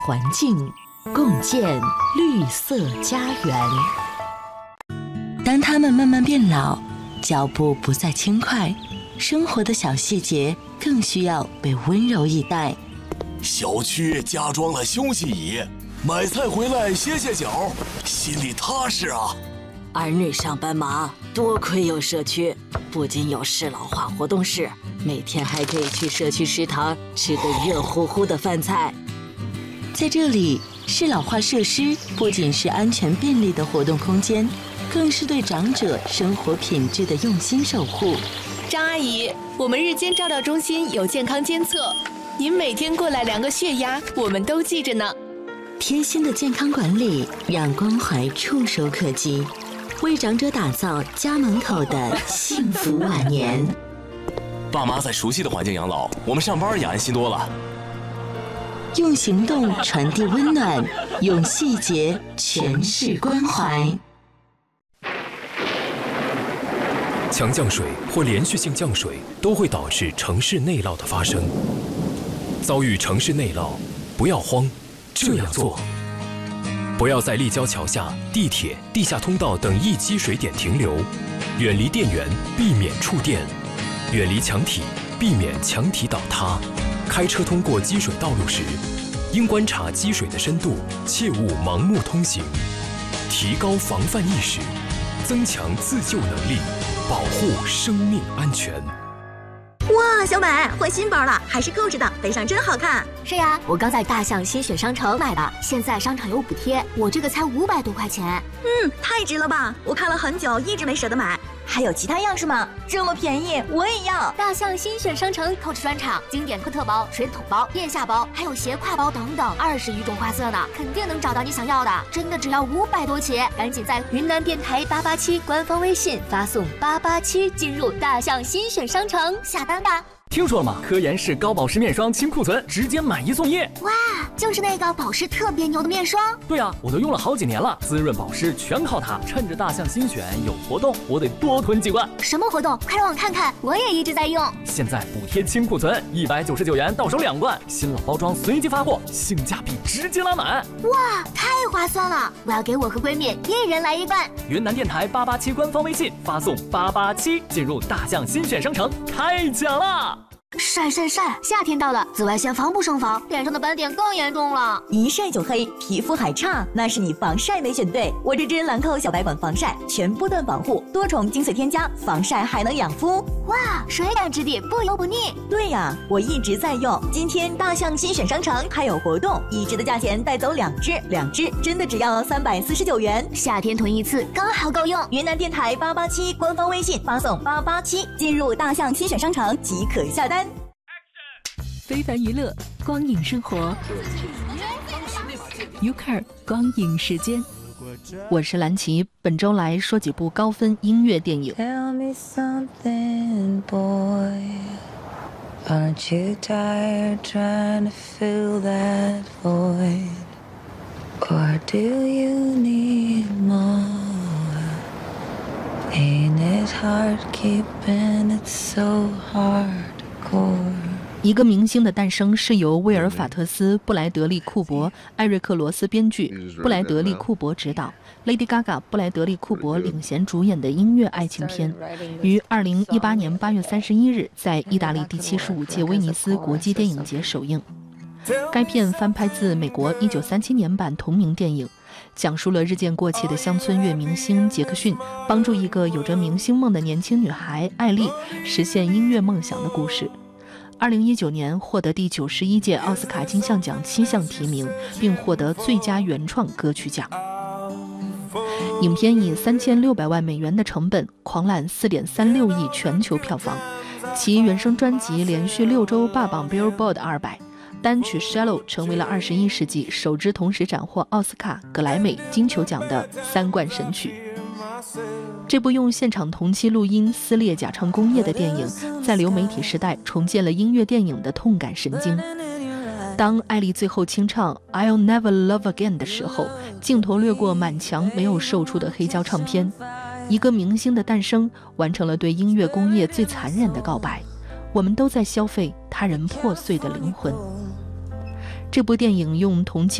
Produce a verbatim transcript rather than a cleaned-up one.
环境，共建绿色家园。当他们慢慢变老，脚步不再轻快，生活的小细节更需要被温柔以待。 小区加装了休息椅，买菜回来歇歇脚，心里踏实啊。 儿女上班忙，多亏有社区，不仅有适老化活动室，每天还可以去社区食堂吃个热乎乎的饭菜。 在这里，适老化设施不仅是安全便利的活动空间，更是对长者生活品质的用心守护。 张阿姨，我们日间照料中心有健康监测，您每天过来量个血压，我们都记着呢。 贴心的健康管理，让关怀触手可及，为长者打造家门口的幸福晚年。 爸妈在熟悉的环境养老，我们上班也安心多了。 用行动传递温暖，用细节诠释关怀。 强降水或连续性降水都会导致城市内涝的发生。遭遇城市内涝，不要慌，这样做：不要在立交桥下、地铁、地下通道等易积水点停留，远离电源，避免触电；远离墙体，避免墙体倒塌。开车通过积水道路时，应观察积水的深度，切勿盲目通行。提高防范意识，增强自救能力，保护生命安全。 哇，小美换新包了，还是购置的，背上真好看。 是呀，我刚在大象新选商城买的，现在商场有补贴，我这个才五百多块钱。 嗯，太值了吧！我看了很久，一直没舍得买。还有其他样式吗？这么便宜，我也要！ 大象新选商城购置专场，经典科特包、水桶包、腋下包，还有斜挎包等等，二十余种花色呢，肯定能找到你想要的。真的只要五百多起，赶紧在云南电台八八七官方微信发送八八七进入大象新选商城下单吧。 听说了吗？科颜氏高保湿面霜清库存，直接买一送一！ 哇，就是那个保湿特别牛的面霜。 对啊，我都用了好几年了，滋润保湿全靠它。趁着大象新选有活动，我得多囤几罐。 什么活动？快让我看看，我也一直在用。 现在补贴清库存，一百九十九元到手两罐，新老包装随机发货，性价比直接拉满。 哇，太划算了！我要给我和闺蜜一人来一罐。 云南电台八八七官方微信发送八八七进入大象新选商城，开奖啦！ 晒晒晒！夏天到了，紫外线防不胜防，脸上的斑点更严重了。 一晒就黑，皮肤还差，那是你防晒没选对。我这支兰蔻小白管防晒，全波段保护，多重精粹添加，防晒还能养肤。 哇，水感质地，不油不腻。 对呀，我一直在用。今天大象新选商城还有活动，一支的价钱带走两支，两支真的只要三百四十九元。 夏天囤一次刚好够用。 云南电台八八七官方微信发送八八七进入大象新选商城即可下单。 非凡娱乐，光影生活 ，U C A R 光影时间，我是蓝琪，本周来说几部高分音乐电影。 Tell me something, boy. Aren't you tired trying to fill that void? Or do you need more? Ain't it hard keeping it so hardcore? 一个明星的诞生是由威尔·法特斯、布莱德利·库珀、艾瑞克·罗斯编剧，布莱德利·库珀执导 ，Lady Gaga、布莱德利·库珀领衔主演的音乐爱情片，于二零一八年八月三十一日在意大利第七十五届威尼斯国际电影节首映。该片翻拍自美国一九三七年版同名电影，讲述了日渐过气的乡村乐明星杰克逊帮助一个有着明星梦的年轻女孩艾丽实现音乐梦想的故事。二零一九年获得第九十一届奥斯卡金像奖七项提名，并获得最佳原创歌曲奖。影片以三千六百万美元的成本狂揽四点三六亿全球票房，其原声专辑连续六周霸榜 Billboard 二百，单曲 Shallow 成为了二十一世纪首支同时斩获奥斯卡、格莱美、金球奖的三冠神曲。这部用现场同期录音撕裂假唱工业的电影，在流媒体时代重建了音乐电影的痛感神经。当艾丽最后清唱 I'll Never Love Again 的时候，镜头掠过满墙没有售出的黑胶唱片，一个明星的诞生完成了对音乐工业最残忍的告白。我们都在消费他人破碎的灵魂。 这部电影用同期